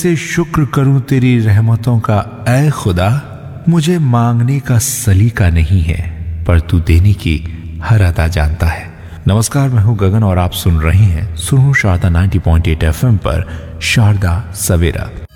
से शुक्र करूं तेरी रहमतों का ऐ खुदा। मुझे मांगने का सलीका नहीं है, पर तू देने की हर अदा जानता है। नमस्कार, मैं हूं गगन और आप सुन रहे हैं सुनो शारदा 90.8 FM पर शारदा सवेरा।